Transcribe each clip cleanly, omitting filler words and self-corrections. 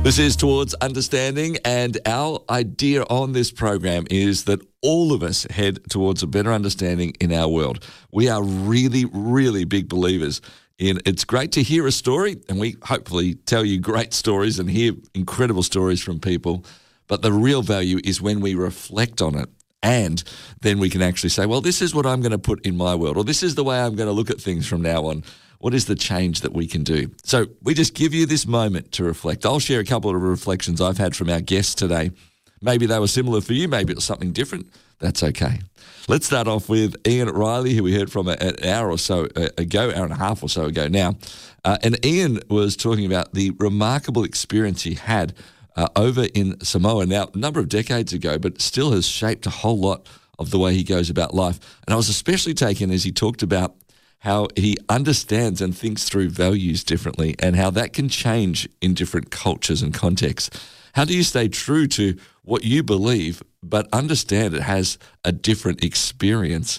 This is Towards Understanding, and our idea on this program is that all of us head towards a better understanding in our world. We are really, really big believers in it's great to hear a story, and we hopefully tell you great stories and hear incredible stories from people, but the real value is when we reflect on it. And then we can actually say, well, this is what I'm going to put in my world, or this is the way I'm going to look at things from now on. What is the change that we can do? So we just give you this moment to reflect. I'll share a couple of reflections I've had from our guests today. Maybe they were similar for you. Maybe it was something different. That's okay. Let's start off with Ian Riley, who we heard from an hour or so ago, hour and a half or so ago now. And Ian was talking about the remarkable experience he had over in Samoa now, a number of decades ago, but still has shaped a whole lot of the way he goes about life. And I was especially taken as he talked about how he understands and thinks through values differently and how that can change in different cultures and contexts. How do you stay true to what you believe but understand it has a different experience?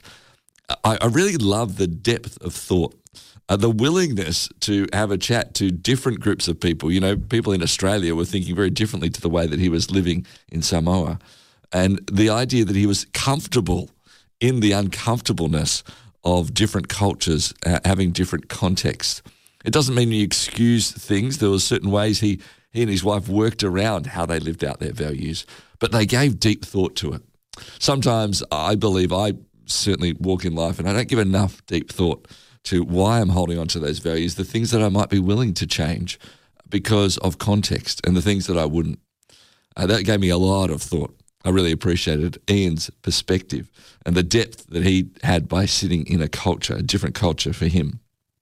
I really love the depth of thought, the willingness to have a chat to different groups of people. You know, people in Australia were thinking very differently to the way that he was living in Samoa. And the idea that he was comfortable in the uncomfortableness of different cultures having different contexts. It doesn't mean you excuse things. There were certain ways he and his wife worked around how they lived out their values, but they gave deep thought to it. Sometimes I believe I certainly walk in life and I don't give enough deep thought to why I'm holding on to those values, the things that I might be willing to change because of context and the things that I wouldn't. That gave me a lot of thought. I really appreciated Ian's perspective and the depth that he had by sitting in a culture, a different culture for him.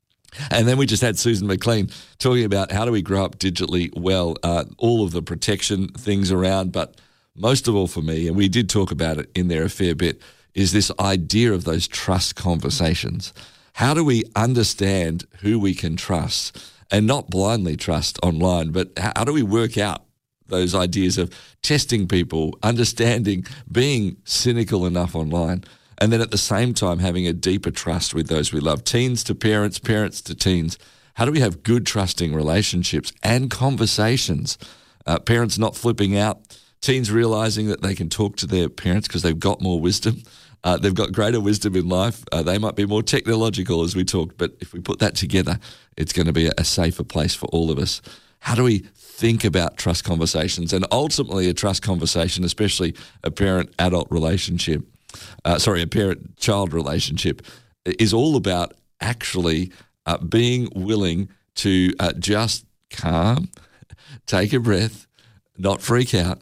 And then we just had Susan McLean talking about how do we grow up digitally well, all of the protection things around, but most of all for me, and we did talk about it in there a fair bit, is this idea of those trust conversations. How do we understand who we can trust and not blindly trust online, but how do we work out those ideas of testing people, understanding, being cynical enough online, and then at the same time having a deeper trust with those we love. Teens to parents, parents to teens. How do we have good trusting relationships and conversations? Parents not flipping out, teens realising that they can talk to their parents because they've got more wisdom. They've got greater wisdom in life. They might be more technological as we talked, but if we put that together, it's going to be a safer place for all of us. How do we think about trust conversations and ultimately a trust conversation, especially a parent-adult relationship, a parent-child relationship, is all about actually being willing to just calm, take a breath, not freak out,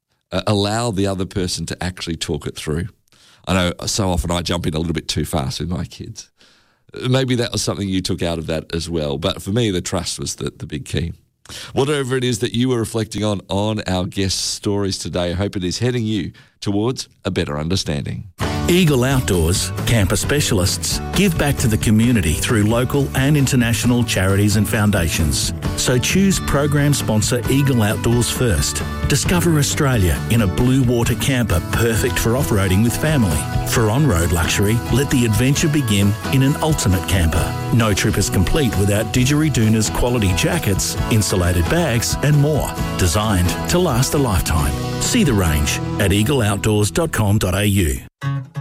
allow the other person to actually talk it through. I know so often I jump in a little bit too fast with my kids. Maybe that was something you took out of that as well. But for me, the trust was the big key. Whatever it is that you were reflecting on our guest stories today, I hope it is heading you towards a better understanding. Eagle Outdoors, camper specialists, give back to the community through local and international charities and foundations. So choose program sponsor Eagle Outdoors first. Discover Australia in a blue water camper perfect for off-roading with family. For on-road luxury, let the adventure begin in an ultimate camper. No trip is complete without Didgeridoon's quality jackets, insulated bags and more. Designed to last a lifetime. See the range at eagleoutdoors.com.au.